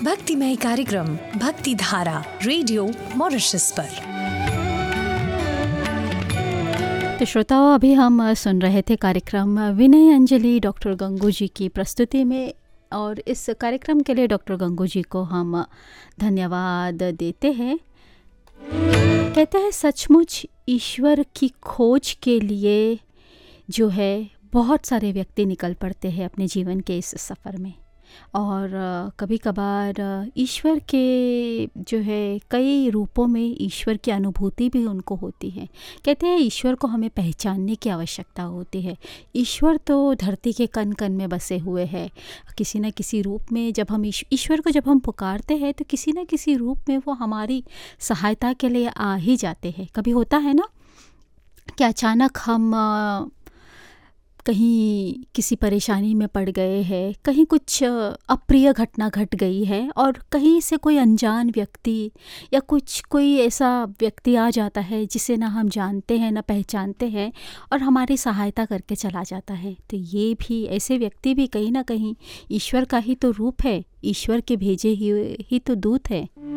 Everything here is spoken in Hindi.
भक्तिमय कार्यक्रम भक्ति धारा रेडियो मॉरिशस पर। तो श्रोताओं, अभी हम सुन रहे थे कार्यक्रम विनय अंजलि डॉक्टर गंगू जी की प्रस्तुति में, और इस कार्यक्रम के लिए डॉक्टर गंगू जी को हम धन्यवाद देते हैं। कहते हैं सचमुच ईश्वर की खोज के लिए जो है बहुत सारे व्यक्ति निकल पड़ते हैं अपने जीवन के इस सफ़र में, और कभी कभार ईश्वर के जो है कई रूपों में ईश्वर की अनुभूति भी उनको होती है। कहते हैं ईश्वर को हमें पहचानने की आवश्यकता होती है। ईश्वर तो धरती के कण कण में बसे हुए हैं, किसी न किसी रूप में। जब हम ईश्वर को जब हम पुकारते हैं तो किसी न किसी रूप में वो हमारी सहायता के लिए आ ही जाते हैं। कभी होता है ना कि अचानक हम कहीं किसी परेशानी में पड़ गए हैं, कहीं कुछ अप्रिय घटना घट गई है, और कहीं से कोई अनजान व्यक्ति या कोई ऐसा व्यक्ति आ जाता है जिसे ना हम जानते हैं ना पहचानते हैं, और हमारी सहायता करके चला जाता है। तो ये भी ऐसे व्यक्ति भी कहीं ना कहीं ईश्वर का ही तो रूप है, ईश्वर के भेजे ही तो दूत है।